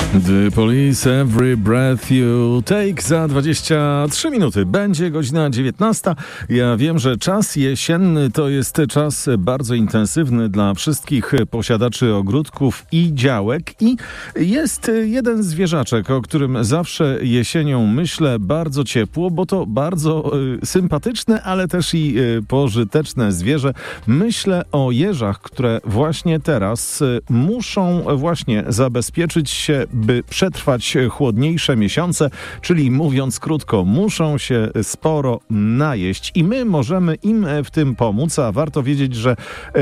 The Police, Every Breath You Take. Za 23 minuty będzie godzina 19. Ja wiem, że czas jesienny to jest czas bardzo intensywny dla wszystkich posiadaczy ogródków i działek i jest jeden zwierzaczek, o którym zawsze jesienią myślę bardzo ciepło, bo to bardzo sympatyczne, ale też i pożyteczne zwierzę. Myślę o jeżach, które właśnie teraz muszą właśnie zabezpieczyć się, by przetrwać chłodniejsze miesiące, czyli mówiąc krótko, muszą się sporo najeść i my możemy im w tym pomóc, a warto wiedzieć, że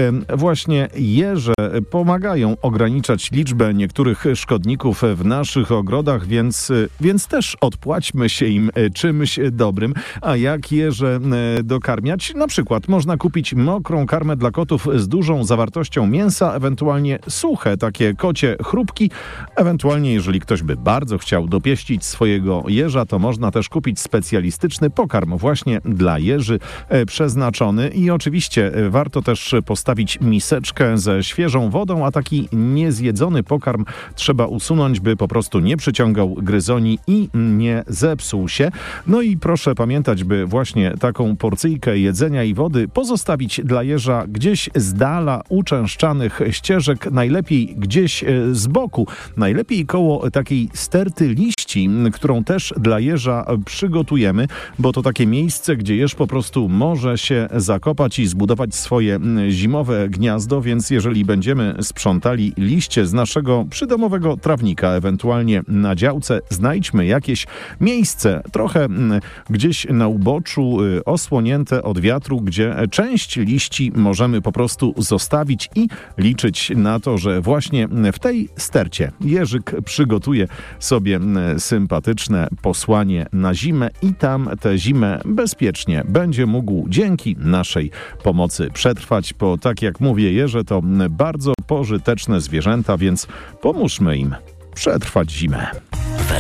właśnie jeże pomagają ograniczać liczbę niektórych szkodników w naszych ogrodach, więc też odpłaćmy się im czymś dobrym. A jak jeże dokarmiać? Na przykład można kupić mokrą karmę dla kotów z dużą zawartością mięsa, ewentualnie suche takie kocie chrupki, ewentualnie jeżeli ktoś by bardzo chciał dopieścić swojego jeża, to można też kupić specjalistyczny pokarm właśnie dla jeży przeznaczony i oczywiście warto też postawić miseczkę ze świeżą wodą, a taki niezjedzony pokarm trzeba usunąć, by po prostu nie przyciągał gryzoni i nie zepsuł się. No i proszę pamiętać, by właśnie taką porcyjkę jedzenia i wody pozostawić dla jeża gdzieś z dala uczęszczanych ścieżek, najlepiej gdzieś z boku, najlepiej koło takiej sterty liści, którą też dla jeża przygotujemy, bo to takie miejsce, gdzie jeż po prostu może się zakopać i zbudować swoje zimowe gniazdo, więc jeżeli będziemy sprzątali liście z naszego przydomowego trawnika, ewentualnie na działce, znajdźmy jakieś miejsce trochę gdzieś na uboczu, osłonięte od wiatru, gdzie część liści możemy po prostu zostawić i liczyć na to, że właśnie w tej stercie jeżyk przygotuje sobie sympatyczne posłanie na zimę i tam tę zimę bezpiecznie będzie mógł dzięki naszej pomocy przetrwać, bo tak jak mówię, jeże to bardzo pożyteczne zwierzęta, więc pomóżmy im przetrwać zimę.